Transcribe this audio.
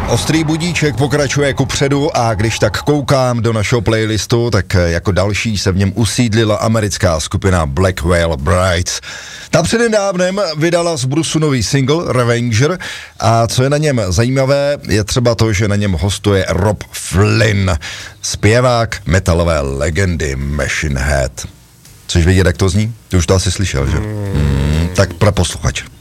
Ostrý budíček pokračuje kupředu a když tak koukám do našeho playlistu, tak jako další se v něm usídlila americká skupina Black Veil Brides. Ta přednedávnem vydala z brusu nový single Revenger a co je na něm zajímavé, je třeba to, že na něm hostuje Rob Flynn, zpěvák metalové legendy Machine Head. Chceš vědět, jak to zní? Ty už to asi slyšel, že? Tak pro posluchače.